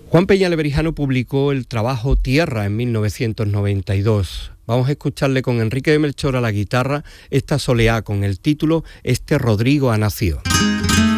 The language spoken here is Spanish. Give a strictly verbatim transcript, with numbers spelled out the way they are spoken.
Juan Peña-Leverijano publicó el trabajo Tierra en mil novecientos noventa y dos. Vamos a escucharle con Enrique de Melchor a la guitarra esta soleá con el título Este Rodrigo ha nacido.